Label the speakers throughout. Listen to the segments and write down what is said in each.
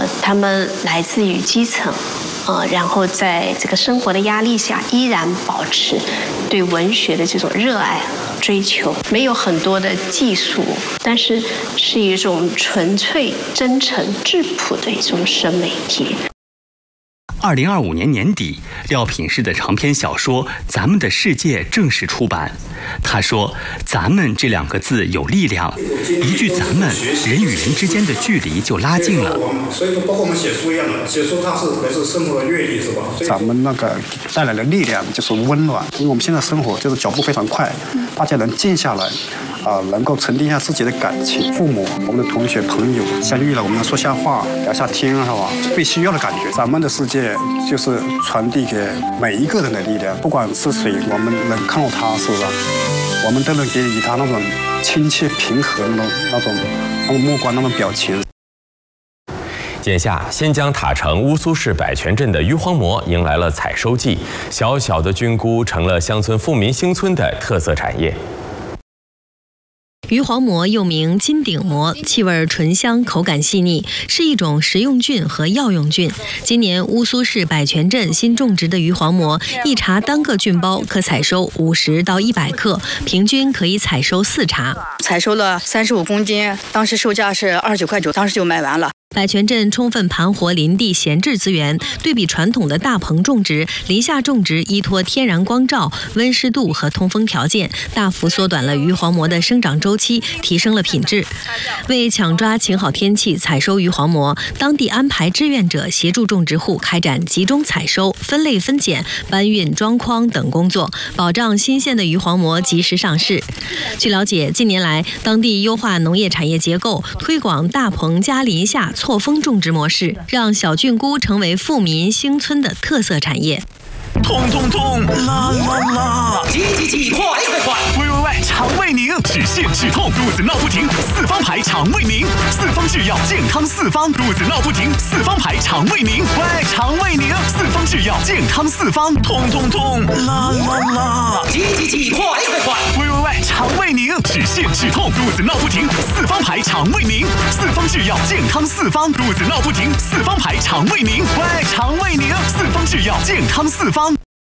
Speaker 1: 他们来自于基层，然后在这个生活的压力下，依然保持对文学的这种热爱追求，没有很多的技术，但是是一种纯粹、真诚、质朴的一种审美体。
Speaker 2: 2025年年底，廖品诗的长篇小说《咱们的世界》正式出版。他说：“咱们这2个字有力量，一句咱们，人与人之间的距离就拉近了。”
Speaker 3: 所以说，包括我们写书一样的，写书它是还是生活的阅历，是吧？
Speaker 4: 咱们那个带来的力量就是温暖，因为我们现在生活就是脚步非常快，大家能静下来。能够沉淀一下自己的感情，父母、我们的同学、朋友相遇了，我们说下话、聊下天，是吧？被需要的感觉。咱们的世界就是传递给每一个人的力量，不管是谁，我们能看到他，是不是？我们都能给予他那种亲切、平和那种目光、那种表情。
Speaker 5: 眼下，新疆塔城乌苏市百泉镇的鱼黄馍迎来了采收季，小小的菌菇成了乡村富民兴村的特色产业。
Speaker 6: 鱼黄馍又名金顶馍，气味醇香，口感细腻，是一种食用菌和药用菌。今年乌苏市百泉镇新种植的鱼黄馍，一茶单个菌包可采收50到100克，平均可以采收4茶。
Speaker 7: 采收了35公斤，当时售价是29块9，当时就卖完了。
Speaker 6: 百泉镇充分盘活林地闲置资源，对比传统的大棚种植，林下种植依托天然光照、温湿度和通风条件，大幅缩短了鱼黄馍的生长周期，提升了品质。为抢抓晴好天气采收鱼黄馍，当地安排志愿者协助种植户开展集中采收、分类分拣、搬运装筐等工作，保障新鲜的鱼黄馍及时上市。据了解，近年来当地优化农业产业结构，推广大棚加林下错峰种植模式，让小菌菇成为富民兴村的特色产业。
Speaker 8: 痛痛痛，啦啦啦！急，快！喂！肠胃宁，止泻止痛，肚子闹不停，4方牌肠胃宁，4方制药健康4方，肚子闹不停，4方牌肠胃宁，喂，肠胃宁，4方制药健康4方，痛痛痛，啦啦啦！急，快！喂！肠胃宁，止泻止痛，肚子闹不停，4方牌肠胃宁，4方制药健康4方，肚子闹不停，4方牌肠胃宁，喂，肠胃宁，4方制药健康4方。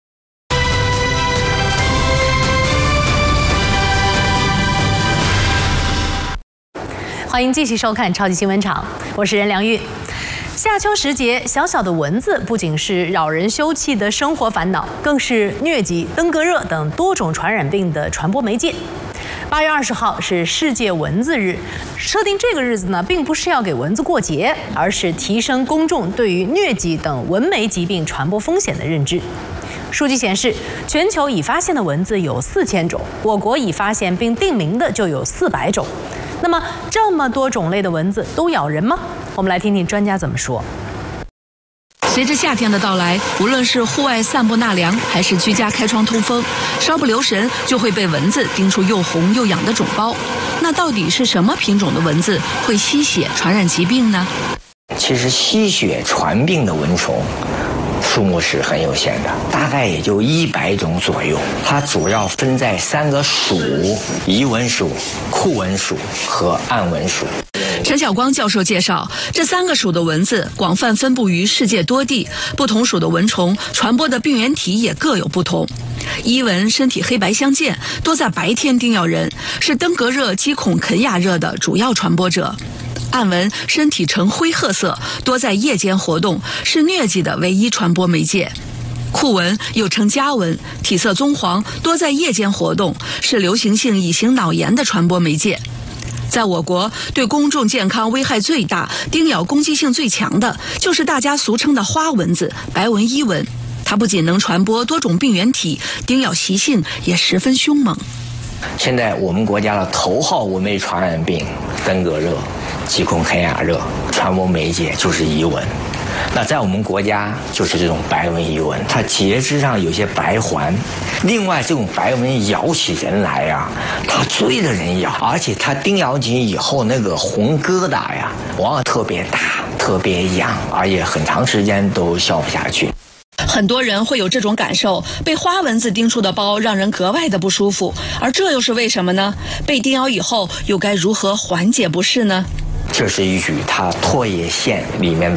Speaker 9: 欢迎继续收看超级新闻场，我是任良玉。夏秋时节，小小的蚊子不仅是扰人休憩的生活烦恼，更是疟疾、登革热等多种传染病的传播媒介。8月20号是世界蚊子日，设定这个日子呢，并不是要给蚊子过节，而是提升公众对于疟疾等蚊媒疾病传播风险的认知。数据显示，全球已发现的蚊子有4000种，我国已发现并定名的就有400种。那么，这么多种类的蚊子都咬人吗？我们来听听专家怎么说。
Speaker 10: 随着夏天的到来，无论是户外散步纳凉，还是居家开窗通风，稍不留神就会被蚊子叮出又红又痒的肿包。那到底是什么品种的蚊子会吸血传染疾病呢？
Speaker 11: 其实吸血传病的蚊虫数目是很有限的，大概也就100种左右。它主要分在3个属：遗蚊属、库蚊属和暗蚊属。
Speaker 10: 陈晓光教授介绍，这3个属的蚊子广泛分布于世界多地，不同属的蚊虫传播的病原体也各有不同。伊蚊身体黑白相间，多在白天叮咬人，是登革热、鸡孔肯亚热的主要传播者。暗蚊身体呈灰褐色，多在夜间活动，是疟疾的唯一传播媒介。库蚊又称家蚊，体色棕黄，多在夜间活动，是流行性乙型脑炎的传播媒介。在我国，对公众健康危害最大、叮咬攻击性最强的，就是大家俗称的花蚊子——白纹伊蚊。它不仅能传播多种病原体，叮咬习性也十分凶猛。
Speaker 11: 现在我们国家的头号蚊媒传染病登革热、鸡孔肯亚热，传播媒介就是伊蚊。那在我们国家就是这种白纹伊蚊，它节肢上有些白环。另外，这种白蚊咬起人来呀，它追着人咬，而且它叮咬紧以后，那个红疙瘩呀，往往特别大、特别痒，而且很长时间都消不下去。
Speaker 10: 很多人会有这种感受，被花蚊子叮出的包让人格外的不舒服，而这又是为什么呢？被叮咬以后又该如何缓解不适呢？
Speaker 11: 这是与它唾液腺里面